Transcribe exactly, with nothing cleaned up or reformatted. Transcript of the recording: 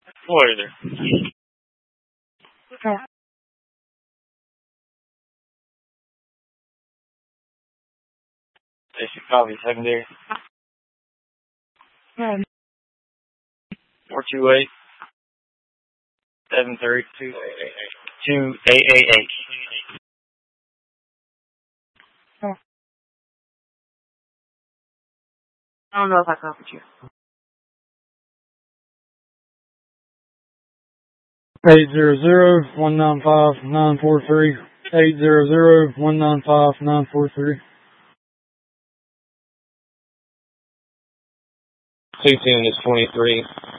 Later. Okay. Basic copy, secondary. Good. four two eight, seven three two, two eight eight eight. Oh. I don't know if I copied you. Eight zero zero one nine five nine four three. Eight zero zero one nine five nine four three. Two ten is twenty three.